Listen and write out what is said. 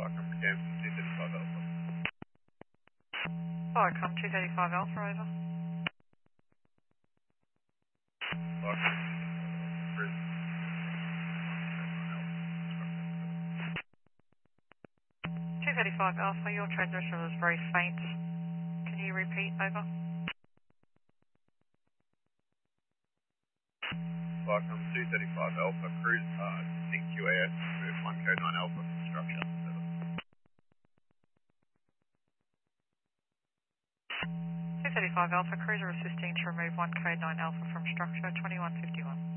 Welcome, Campus 235 Alpha. Welcome, 235 Alpha, over. Welcome, Brisbane. 235 Alpha, your transmission was very faint. Can you repeat, over? Welcome, 235 Alpha, cruise sync QAS, move 1 code 9 Alpha from structure. 235 Alpha, cruiser assisting to remove 1 code 9 Alpha from structure, 2151.